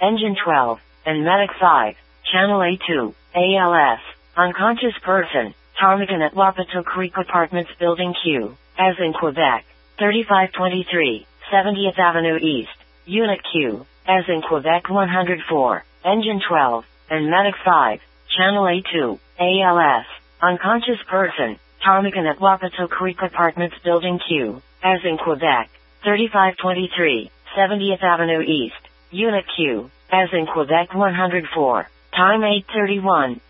Engine 12, and Medic 5, Channel A2, ALS, unconscious person, Ptarmigan at Wapato Creek Apartments Building Q, as in Quebec, 3523, 70th Avenue East, Unit Q, as in Quebec 104, Engine 12, and Medic 5, Channel A2, ALS, unconscious person, Ptarmigan at Wapato Creek Apartments Building Q, as in Quebec, 3523, 70th Avenue East, Unit Q, as in Quebec 104, time 8:31.